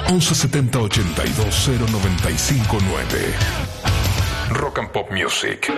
1170 82 0959. Rock and Pop Music.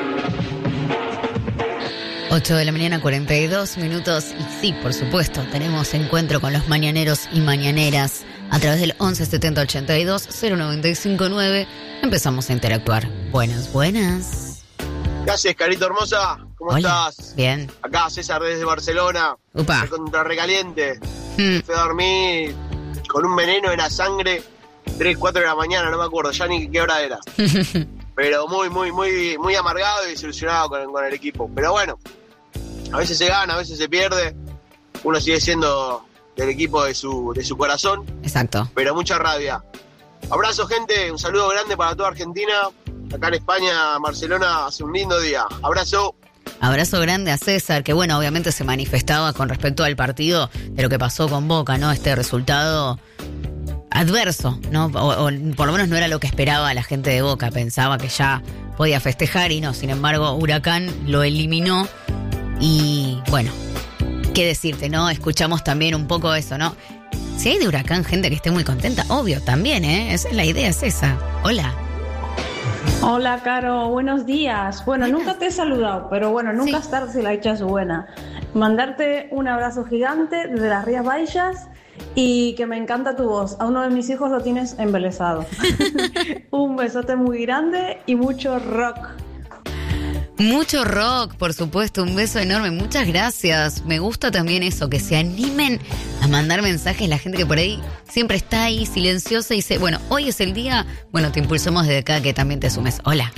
8 de la mañana, 42 minutos. Y sí, por supuesto, tenemos encuentro con los mañaneros y mañaneras a través del 1170 82 0959. Empezamos a interactuar. Buenas. ¿Qué haces, carito hermosa? ¿Cómo estás? Bien. Acá César desde Barcelona. Upa. Contra recaliente. Fui a dormir con un veneno en la sangre 3, 4 de la mañana, no me acuerdo ya ni qué hora era. Pero muy amargado y desilusionado con el equipo. Pero bueno, a veces se gana, a veces se pierde. Uno sigue siendo del equipo de su corazón. Exacto. Pero mucha rabia. Abrazo, gente. Un saludo grande para toda Argentina. Acá en España, Barcelona, hace un lindo día. Abrazo. Abrazo grande a César, que bueno, obviamente se manifestaba con respecto al partido de lo que pasó con Boca, ¿no? Este resultado adverso, ¿no? O por lo menos no era lo que esperaba la gente de Boca. Pensaba que ya podía festejar y no. Sin embargo, Huracán lo eliminó y bueno, qué decirte, ¿no? Escuchamos también un poco eso, ¿no? Si hay de Huracán gente que esté muy contenta, obvio, también, ¿eh? Esa es la idea, es esa. Hola. Hola, Caro, buenos días. Bueno, nunca te he saludado, pero bueno, nunca es tarde si la echas buena. Mandarte un abrazo gigante desde las Rías Baixas y que me encanta tu voz. A uno de mis hijos lo tienes embelesado. Un besote muy grande y mucho rock. Mucho rock, por supuesto, un beso enorme, muchas gracias. Me gusta también eso, que se animen a mandar mensajes, la gente que por ahí siempre está ahí silenciosa y dice, bueno, hoy es el día, bueno, te impulsamos desde acá que también te sumes. Hola.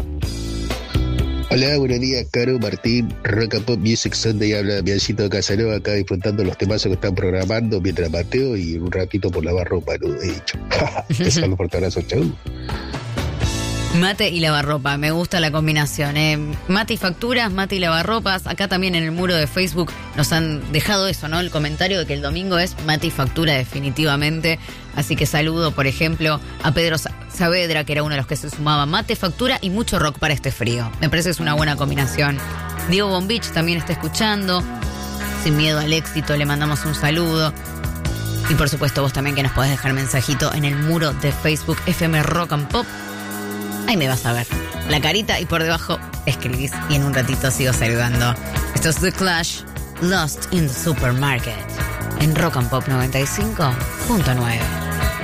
Hola, buenos días, Caro, Martín, Rock and Pop Music Sunday, habla Biancito Casanova, acá disfrutando los temazos que están programando mientras mateo y un ratito por lavar ropa, no he dicho. Te saludo, fuerte abrazo, chau. Mate y lavarropa, me gusta la combinación, Mate y facturas, mate y lavarropas. Acá también en el muro de Facebook nos han dejado eso, ¿no? El comentario de que el domingo es mate y factura definitivamente. Así que saludo, por ejemplo, a Pedro Saavedra, que era uno de los que se sumaba. Mate, factura y mucho rock para este frío. Me parece que es una buena combinación. Diego Bombich también está escuchando. Sin miedo al éxito, le mandamos un saludo. Y por supuesto vos también, que nos podés dejar mensajito en el muro de Facebook FM Rock and Pop. Ahí me vas a ver la carita y por debajo escribís y en un ratito sigo saludando. Esto es The Clash, Lost in the Supermarket, en Rock and Pop 95.9.